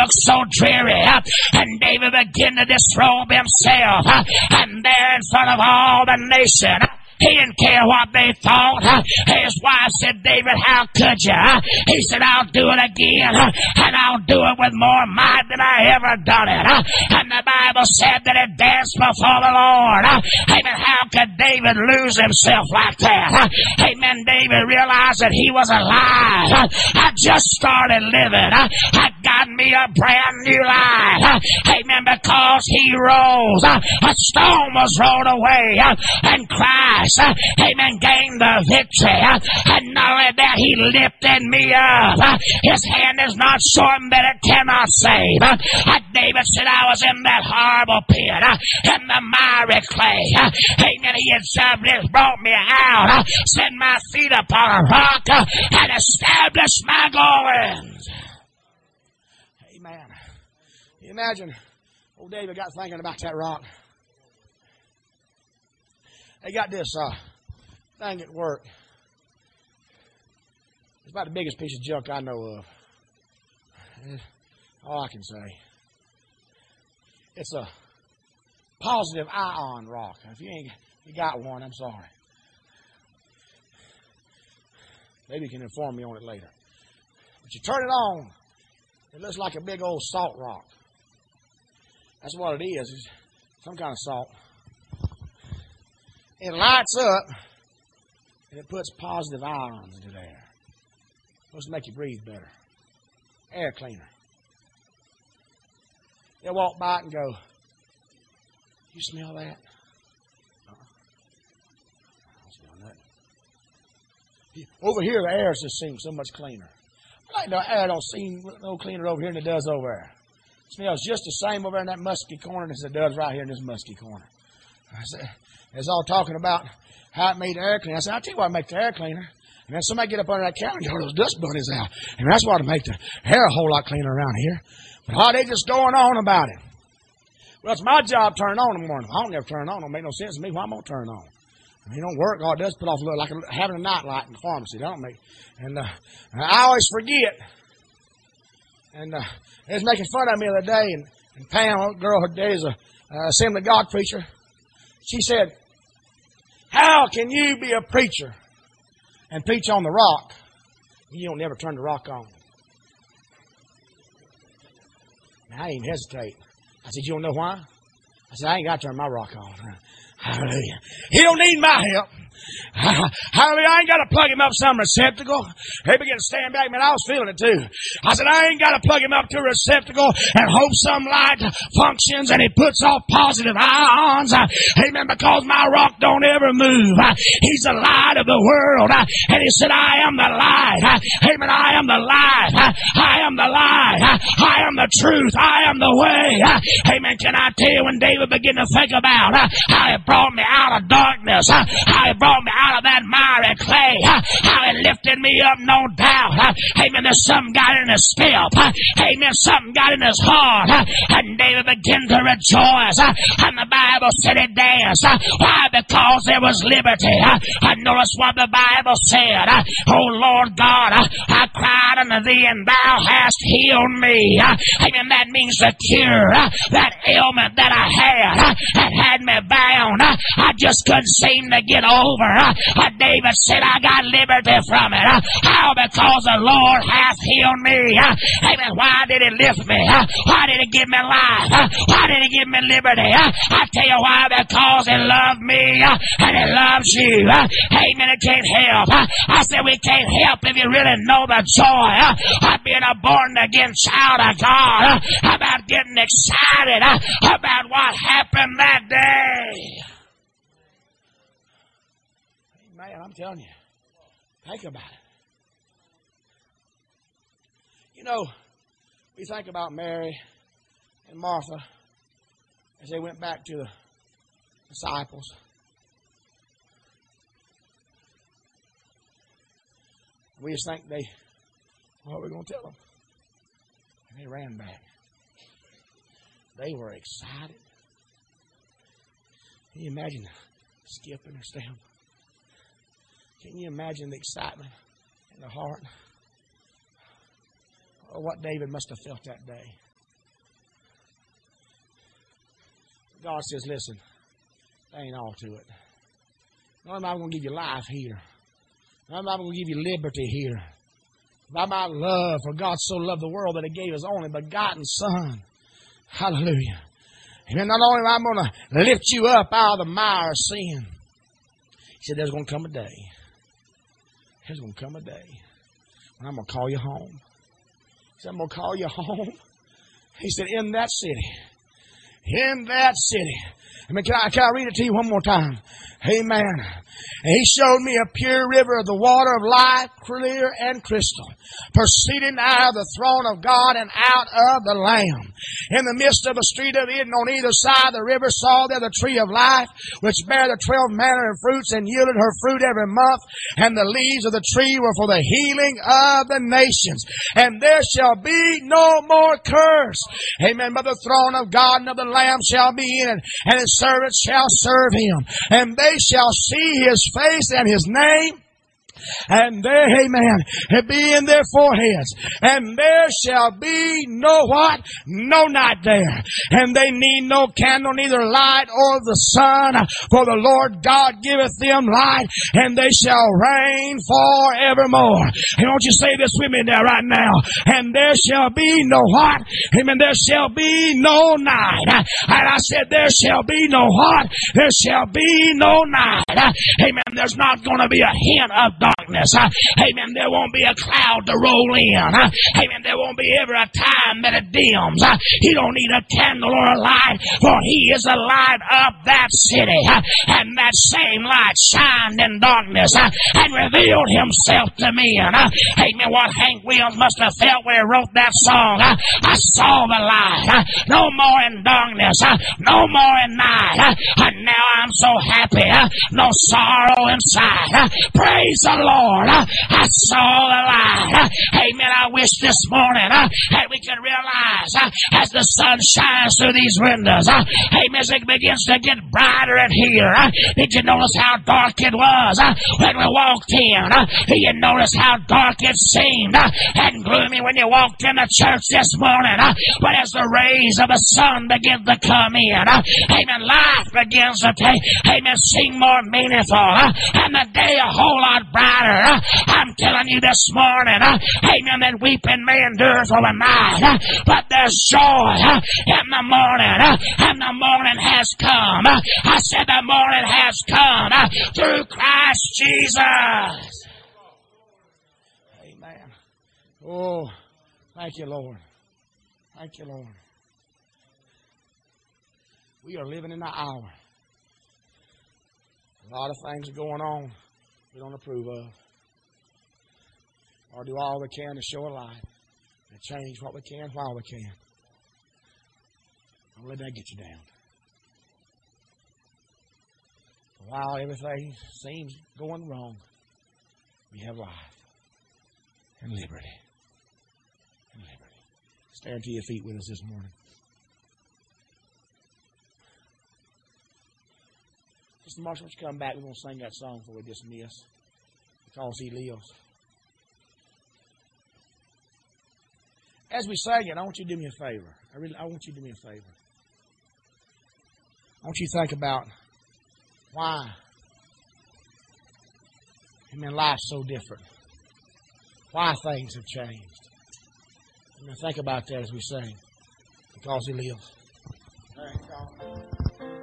looked so dreary. And David began to disrobe himself. And there in front of all the nation, he didn't care what they thought. His wife said, David, how could you? He said, I'll do it again, and I'll do it with more might than I ever done it. And the Bible said that he danced before the Lord. Amen. How could David lose himself like that? Amen. David realized that he was alive. I just started living. I got me a brand new life. Amen. Because he rose, a stone was rolled away, and Christ, amen, gained the victory. And not only that, he lifted me up. His hand is not shortened that it cannot save. David said, I was in that horrible pit, in the miry clay. Amen. He had brought me out, set my feet upon a rock, and established my goings. Amen. You imagine old David got thinking about that rock. They got this thing at work. It's about the biggest piece of junk I know of. All I can say. It's a positive ion rock. If you got one, I'm sorry. Maybe you can inform me on it later. But you turn it on, it looks like a big old salt rock. That's what it is. It's some kind of salt. It lights up, and it puts positive ions into the air. It's supposed to make you breathe better. Air cleaner. They'll walk by it and go, you smell that? I don't smell nothing. Over here, the air just seems so much cleaner. Like the air don't seem no cleaner over here than it does over there. It smells just the same over there in that musky corner as it does right here in this musky corner. I said, it's all talking about how it made the air cleaner. I said, I'll tell you what makes the air cleaner. And then somebody get up under that counter and get all those dust bunnies out. And that's what make the air a whole lot cleaner around here. But how they just going on about it. Well, it's my job to turn on in the morning. I don't never turn on. It don't make no sense to me. Why am I going to turn on? I mean, it don't work. All it does put off a little, like having a night light in the pharmacy. That don't make. And I always forget. And they was making fun of me the other day. And Pam, a girl her day is a Assembly of God preacher. She said, how can you be a preacher and preach on the rock and you don't never turn the rock on? Now, I didn't hesitate. I said, you don't know why? I said, I ain't got to turn my rock on. Hallelujah. He don't need my help. Hallelujah. I ain't got to plug him up some receptacle. They began to stand back. Man, I was feeling it too. I said, I ain't got to plug him up to a receptacle and hope some light functions and he puts off positive ions. Amen. Because my rock don't ever move. He's the light of the world. And he said, I am the light. Amen. I am the light. I am the light. I am the truth. I am the way. Amen. Can I tell you, when David began to think about how he brought me out of darkness, how he brought me out of that miry clay, how he lifted me up, no doubt. Amen. There's something got in his step. Amen. Something got in his heart. And David began to rejoice. And the Bible said he danced. Why? Because there was liberty. I notice what the Bible said. Oh Lord God, I cried unto thee and thou hast healed me. Amen. That means the cure. That ailment that I had me bound. I just couldn't seem to get over. David said, I got liberty from it. How? Because the Lord hath healed me. Amen. Why did he lift me? Why did he give me life? Why did he give me liberty? I tell you why. Because he loved me and he loves you. Amen. It can't help. I said we can't help if you really know the joy of being a born again child of God, about getting excited about what happened that day. Man, I'm telling you, think about it. You know, we think about Mary and Martha as they went back to the disciples. We just think what are we going to tell them? And they ran back. They were excited. Can you imagine skipping or step? Can you imagine the excitement in the heart? Oh, what David must have felt that day. God says, listen, that ain't all to it. Not am I going to give you life here. Not am I going to give you liberty here. By my love, for God so loved the world that He gave His only begotten Son. Hallelujah. Amen. Not only am I going to lift you up out of the mire of sin, He said there's going to come a day. There's going to come a day when I'm going to call you home. He said, I'm going to call you home. He said, in that city. In that city. I mean, can I read it to you one more time? Amen. And He showed me a pure river of the water of life, clear and crystal, proceeding out of the throne of God and out of the Lamb. In the midst of a street of Eden, on either side of the river, saw there the tree of life, which bare the 12 manner of fruits, and yielded her fruit every month. And the leaves of the tree were for the healing of the nations. And there shall be no more curse. Amen. But the throne of God and of the Lamb shall be in it, and His servants shall serve Him. And they shall see His face and His name. And there, amen, be in their foreheads. And there shall be no what? No night there. And they need no candle, neither light or the sun. For the Lord God giveth them light, and they shall reign forevermore. And won't you say this with me there right now? And there shall be no what? Amen. There shall be no night. And I said there shall be no what? There shall be no night. Amen. There's not going to be a hint of darkness. Amen. There won't be a cloud to roll in. Amen. There won't be ever a time that it dims. He don't need a candle or a light, for He is the light of that city. And that same light shined in darkness and revealed Himself to men. Amen. What Hank Williams must have felt when he wrote that song. I saw the light. No more in darkness. No more in night. And now I'm so happy. No sorrow inside. Praise the Lord. I saw the light. Amen. I wish this morning that we could realize as the sun shines through these windows, amen, as it begins to get brighter in here. Did you notice how dark it was when we walked in? Did you notice how dark it seemed and gloomy when you walked in the church this morning? But as the rays of the sun begin to come in, amen, life begins to take, amen, seem more meaningful, and the day a whole lot brighter. I'm telling you this morning, amen, that weeping may endure for the night, but there's joy in the morning, and the morning has come. I said the morning has come through Christ Jesus. Amen. Oh, thank you, Lord. Thank you, Lord. We are living in the hour. A lot of things are going on we don't approve of. Or do all we can to show a light and change what we can while we can. Don't let that get you down. While everything seems going wrong, we have life and liberty. And liberty. Stand to your feet with us this morning. Sister Marshall, why don't you come back? We're going to sing that song before we dismiss. Because He lives. As we sing it, I want you to do me a favor. I want you to do me a favor. I want you to think about why, amen, life's so different. Why things have changed. Amen. Think about that as we sing. Because He lives.